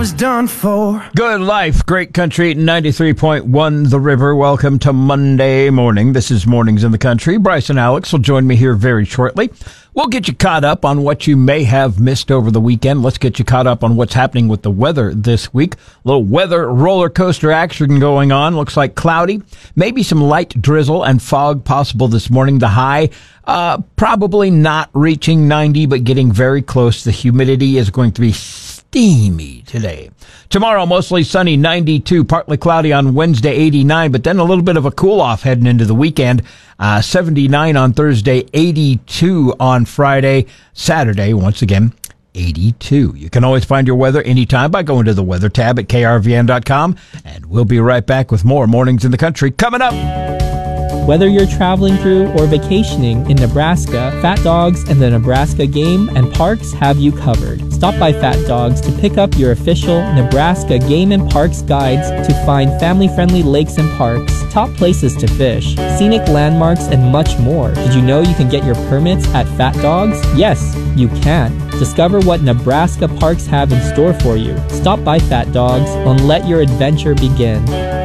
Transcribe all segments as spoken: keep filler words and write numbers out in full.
was done for. Good life, great country, ninety-three point one The River. Welcome to Monday morning. This is Mornings in the Country. Bryce and Alex will join me here very shortly. We'll get you caught up on what you may have missed over the weekend. Let's get you caught up on what's happening with the weather this week. A little weather roller coaster action going on. Looks like cloudy, maybe some light drizzle and fog possible this morning. The high, uh, probably not reaching ninety, but getting very close. The humidity is going to be steamy today. Tomorrow, mostly sunny, ninety-two, partly cloudy on Wednesday, eighty-nine, but then a little bit of a cool-off heading into the weekend. Uh, seventy-nine on Thursday, eighty-two on Friday. Saturday, once again, eighty-two. You can always find your weather anytime by going to the weather tab at K R V N dot com, and we'll be right back with more Mornings in the Country coming up. Whether you're traveling through or vacationing in Nebraska, Fat Dogs and the Nebraska Game and Parks have you covered. Stop by Fat Dogs to pick up your official Nebraska Game and Parks guides to find family-friendly lakes and parks, top places to fish, scenic landmarks, and much more. Did you know you can get your permits at Fat Dogs? Yes, you can. Discover what Nebraska parks have in store for you. Stop by Fat Dogs and let your adventure begin.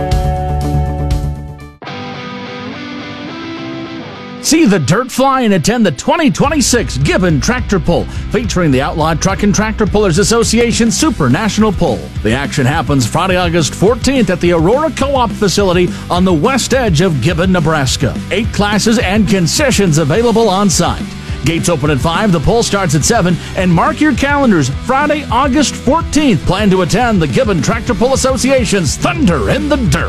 See the dirt fly and attend the twenty twenty-six Gibbon Tractor Pull, featuring the Outlawed Truck and Tractor Pullers Association Super National Pull. The action happens Friday, August fourteenth at the Aurora Co-op facility on the west edge of Gibbon, Nebraska. Eight classes and concessions available on site. Gates open at five, the pull starts at seven, and mark your calendars. Friday, August fourteenth. Plan to attend the Gibbon Tractor Pull Association's Thunder in the Dirt.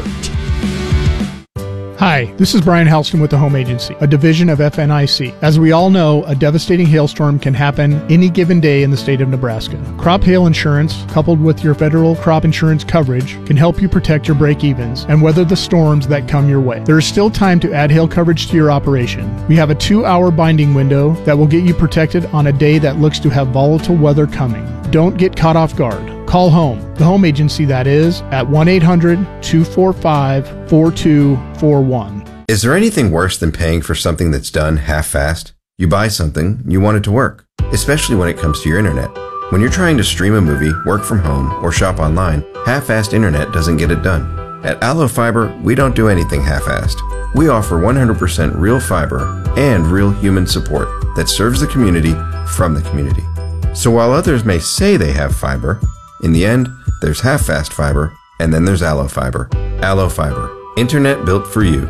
Hi, this is Brian Halston with the Home Agency, a division of F N I C. As we all know, a devastating hailstorm can happen any given day in the state of Nebraska. Crop hail insurance, coupled with your federal crop insurance coverage, can help you protect your break-evens and weather the storms that come your way. There is still time to add hail coverage to your operation. We have a two-hour binding window that will get you protected on a day that looks to have volatile weather coming. Don't get caught off guard. Call home, the home agency that is, at one eight hundred two four five four two four one. Is there anything worse than paying for something that's done half-assed? You buy something, you want it to work, especially when it comes to your internet. When you're trying to stream a movie, work from home, or shop online, half-assed internet doesn't get it done. At Allo Fiber, we don't do anything half-assed. We offer one hundred percent real fiber and real human support that serves the community from the community. So while others may say they have fiber, in the end, there's half-fast fiber, and then there's Allo Fiber. Allo Fiber. Internet built for you.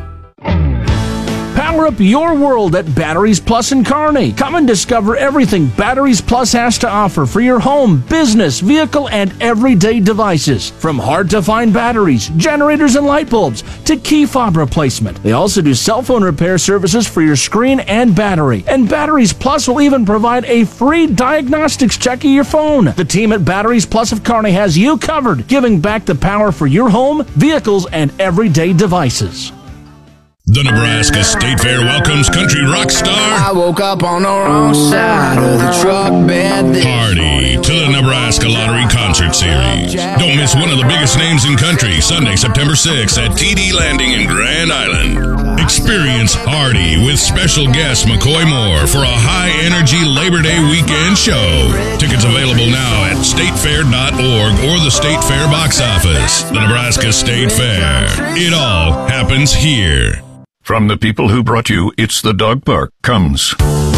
Power up your world at Batteries Plus in Kearney. Come and discover everything Batteries Plus has to offer for your home, business, vehicle, and everyday devices. From hard-to-find batteries, generators, and light bulbs to key fob replacement. They also do cell phone repair services for your screen and battery. And Batteries Plus will even provide a free diagnostics check of your phone. The team at Batteries Plus of Kearney has you covered, giving back the power for your home, vehicles, and everyday devices. The Nebraska State Fair welcomes country rock star I woke up on the wrong side of the truck bed. Hardy to the Nebraska Lottery Concert Series. Don't miss one of the biggest names in country, Sunday, September sixth at T D Landing in Grand Island. Experience Hardy with special guest McCoy Moore for a high-energy Labor Day weekend show. Tickets available now at state fair dot org or the State Fair box office. The Nebraska State Fair. It all happens here. From the people who brought you It's the Dog Park comes